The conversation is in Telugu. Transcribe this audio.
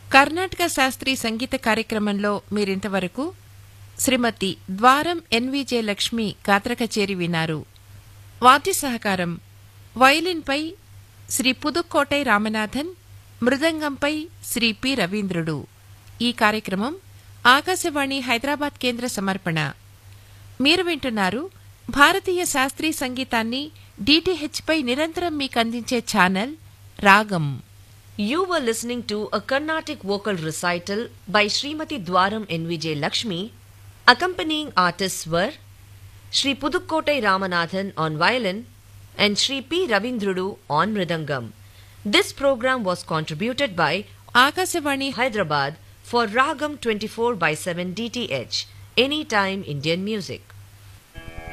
కర్ణాటక శాస్త్రీయ సంగీత కార్యక్రమంలో మీరింతవరకు శ్రీమతి ద్వారం ఎన్విజే లక్ష్మి గాత్ర కచేరి విన్నారు. వాద్య సహకారం వయలిన్పై శ్రీ పుదుక్కోటై రామనాథన్, మృదంగంపై శ్రీ పి రవీంద్రుడు. ఈ కార్యక్రమం ఆకాశవాణి హైదరాబాద్ కేంద్ర సమర్పణ. మీరు వింటున్నారు భారతీయ శాస్త్రీయ సంగీతాన్ని DTH పై నిరంతరం మీకందించే ఛానల్ రాగం. You were listening to a Carnatic vocal recital by Srimati Dwaram NVJ Lakshmi. Accompanying artists were Sri Pudukkottai Ramanathan on violin and Sri P. Ravindrudu on mridangam. This program was contributed by Akashvani Hyderabad for Ragam 24/7 DTH, Anytime Indian Music.